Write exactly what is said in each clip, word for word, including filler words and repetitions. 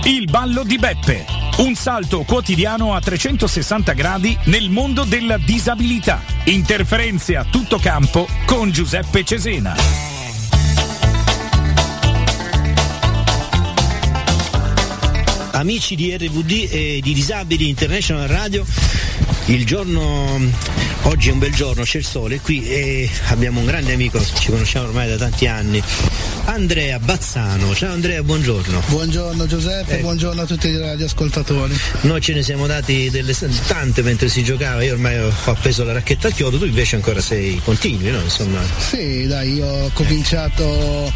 Il ballo di Beppe, un salto quotidiano a trecentosessanta gradi nel mondo della disabilità. Interferenze a tutto campo con Giuseppe Cesena. Amici di R V D e di Disabili International Radio, il giorno oggi è un bel giorno, c'è il sole qui e abbiamo un grande amico, ci conosciamo ormai da tanti anni, Andrea Bazzano. Ciao Andrea, buongiorno. Buongiorno Giuseppe, eh. buongiorno a tutti i radioascoltatori. Noi ce ne siamo dati delle tante mentre si giocava, io ormai ho appeso la racchetta al chiodo, tu invece ancora sei continui, no? Insomma. Sì, dai, io ho cominciato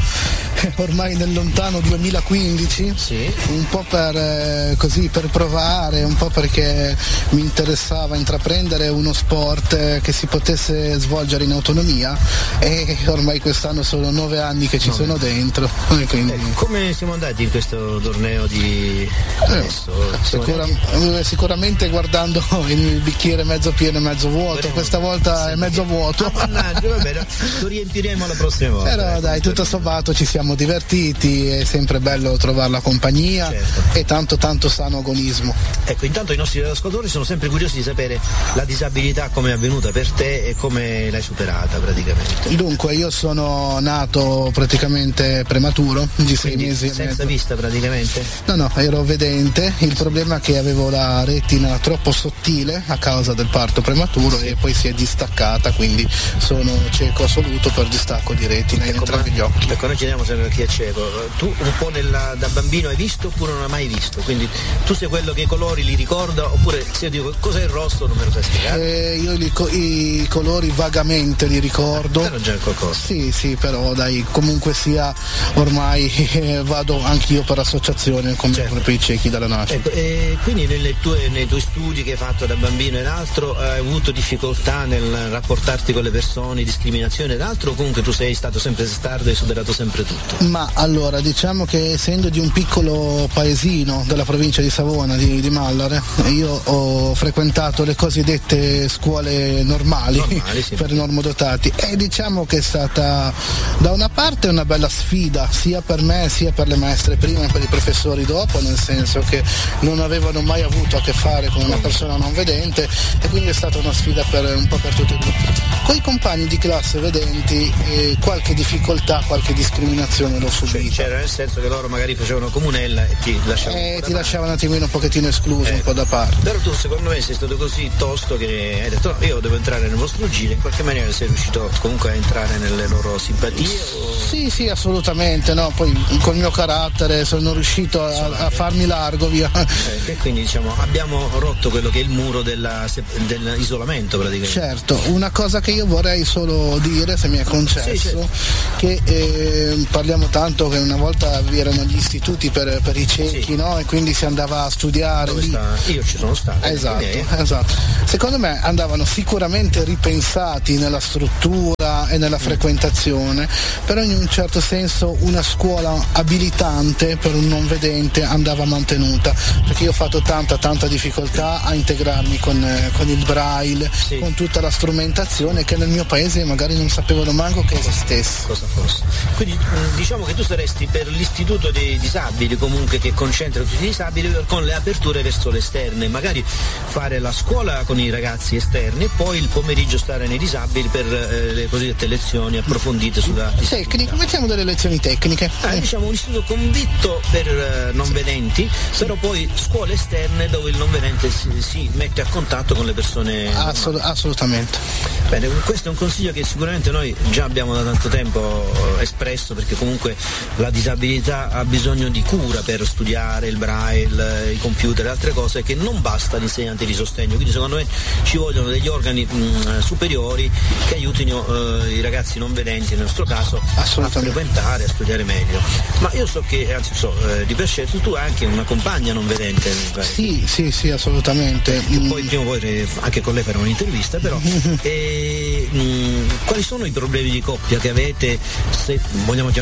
ormai nel lontano duemilaquindici, sì. un po' per eh, così per provare, un po' perché mi interessava intraprendere uno sport eh, che si potesse svolgere in autonomia, e ormai quest'anno sono nove anni che ci no. sono dentro. Quindi... Eh, come siamo andati in questo torneo di adesso? Eh, sicura... Sicuramente guardando il bicchiere mezzo pieno e mezzo vuoto, Vorremmo... questa volta sì, è mezzo vuoto. Ah, mannaggia, vabbè, lo riempiremo la prossima volta. Però eh, dai, tutto sommato ci siamo divertiti, è sempre bello trovare la compagnia, certo. E tanto tanto sano agonismo. Ecco, intanto i nostri ascoltatori sono sempre curiosi di sapere la disabilità come è avvenuta per te e come l'hai superata praticamente. Dunque, io sono nato praticamente prematuro, di sei Quindi mesi senza e mezzo. vista praticamente? No, no, ero vedente, il problema è che avevo la retina troppo sottile a causa del parto prematuro, sì. E poi si è distaccata, quindi sono cieco assoluto per distacco di retina in entrambi gli occhi. Ecco, noi chiediamo sempre chi è cieco. Tu un po' nella, da bambino hai visto oppure non hai mai visto? Quindi tu sei quello che i colori li ricorda, oppure se io dico cos'è il rosso non me lo sai spiegare? Eh, io li, i colori vagamente li ricordo. Però già qualcosa. Sì, sì, però dai, comunque sia ormai eh, vado anch'io per associazione come certo. per i ciechi dalla nascita. Ecco, e quindi nelle tue, nei tuoi studi che hai fatto da bambino ed altro hai avuto difficoltà nel rapportarti con le persone, discriminazione ed altro, o comunque tu sei stato sempre testardo e hai superato sempre tutto? Ma allora, diciamo che essendo di un piccolo paesino della provincia di Savona, di, di Mallare, io ho frequentato le cosiddette scuole normali, normali sì. per normodotati, e diciamo che è stata da una parte una bella sfida sia per me sia per le maestre prima e per i professori dopo, nel senso che non avevano mai avuto a che fare con una persona non vedente, e quindi è stata una sfida per un po' per tutti. Con i compagni di classe vedenti eh, qualche difficoltà, qualche discriminazione l'ho subita. C'era nel senso che loro magari facevano comunella e ti lasciavano eh, ti lasciavano un attimino un pochettino escluso, eh, un po' da parte. Però tu secondo me sei stato così tosto che hai detto no, io devo entrare nel vostro giro, in qualche maniera sei riuscito comunque a entrare nelle loro simpatie? O... Sì, sì, assolutamente, no, poi col mio carattere sono riuscito a, a farmi largo via. Eh, quindi diciamo abbiamo rotto quello che è il muro della, dell'isolamento praticamente. Certo, una cosa che io vorrei solo dire, se mi è concesso, sì, certo. che eh, parliamo tanto che una volta vi erano gli istituti per, per i ciechi, sì. no? E quindi si andava a studiare. Dove sta? Io ci sono stato. Esatto, esatto. Secondo me andavano sicuramente ripensati nella struttura e nella mm. frequentazione, però in un certo senso una scuola abilitante per un non vedente andava mantenuta, perché io ho fatto tanta tanta difficoltà a integrarmi con, eh, con il braille, sì. con tutta la strumentazione che nel mio paese magari non sapevano manco che esistesse. Cosa fosse. Quindi diciamo che tu saresti per l'istituto dei disabili comunque, che concentra tutti i disabili, con le aperture verso l'esterne, magari fare la scuola con i ragazzi esterni e poi il pomeriggio stare nei disabili per eh, le cosiddette lezioni approfondite sulla tecnica. Mettiamo delle lezioni tecniche. Eh, diciamo un istituto convitto per eh, non vedenti, sì. però poi scuole esterne dove il non vedente si, si mette a contatto con le persone. Assolut- assolutamente. Bene, questo è un consiglio che sicuramente noi già abbiamo da tanto tempo espresso, perché comunque la disabilità ha bisogno di cura per studiare il braille, i computer e altre cose, che non basta l'insegnante di sostegno, quindi secondo me ci vogliono degli organi mh, superiori che aiutino eh, i ragazzi non vedenti, nel nostro caso, a frequentare, a studiare meglio. Ma io so che, anzi so, eh, di per scelta tu hai anche una compagna non vedente. Sì, sì, sì, assolutamente. Che poi prima o poi anche con lei faremo un'intervista, però e, mh, quali sono i problemi di coppia che avete, se vogliamo chiamare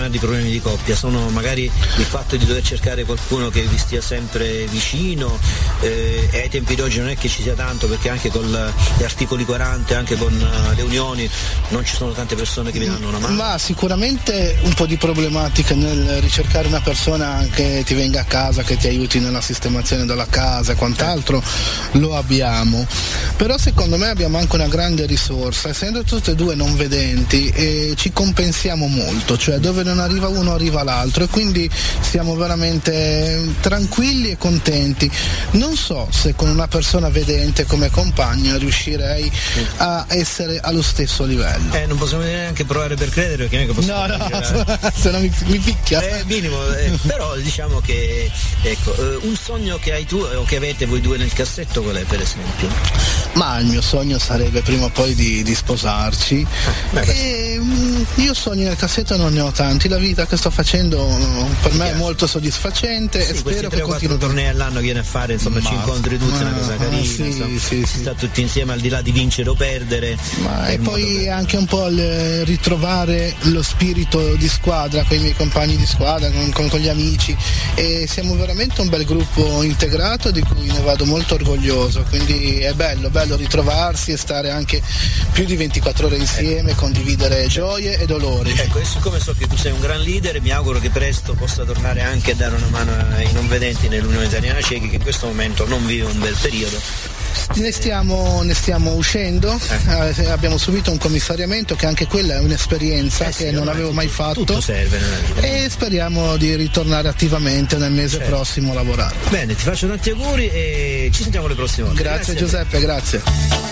grandi problemi di coppia, sono magari il fatto di dover cercare qualcuno che vi stia sempre vicino, eh, e ai tempi d'oggi non è che ci sia tanto, perché anche con gli articoli quaranta, anche con uh, le unioni non ci sono tante persone che vi danno una mano. Ma sicuramente un po' di problematica nel ricercare una persona che ti venga a casa, che ti aiuti nella sistemazione della casa e quant'altro, lo abbiamo, però secondo me abbiamo anche una grande risorsa, essendo tutte e due non vedenti, e ci compensiamo molto, cioè dove non arriva uno arriva l'altro, e quindi siamo veramente tranquilli e contenti. Non so se con una persona vedente come compagna riuscirei a essere allo stesso livello. Eh, non possiamo neanche provare per credere, perché non è che possiamo no no se no mi, mi picchia. Eh, minimo, eh, però diciamo che ecco, eh, un sogno che hai tu o che avete voi due nel cassetto qual è, per esempio? Ma il mio sogno sarebbe prima o poi di, di sposarci. Ah, e, mh, io sogni nel cassetto non ne ho tanti, la vita che sto facendo per mi me piace. È molto soddisfacente, sì, e spero che continui. Tornei all'anno viene a fare, insomma, ma, ci incontri tutti, ma, una cosa carina, sì, insomma, sì, si sì. sta tutti insieme al di là di vincere o perdere. Ma e poi anche un po' il ritrovare lo spirito di squadra con i miei compagni di squadra, con, con, con gli amici, e siamo veramente un bel gruppo integrato di cui ne vado molto orgoglioso, quindi è bello, bello ritrovarsi e stare anche più di ventiquattro ore insieme, ecco. Condividere gioie e dolori. Ecco, e siccome so che tu sei un gran leader, mi auguro che presto possa tornare anche a dare una mano ai non vedenti nell'Unione Italiana Cechi, che in questo momento non vive un bel periodo. Ne stiamo, ne stiamo uscendo, eh. Eh, abbiamo subito un commissariamento, che anche quella è un'esperienza eh sì, che non avevo mai fatto. Tutto serve nella vita. E speriamo di ritornare attivamente nel mese certo. prossimo a lavorare. Bene, ti faccio tanti auguri e ci sentiamo le prossime volte. Grazie, grazie Giuseppe, grazie.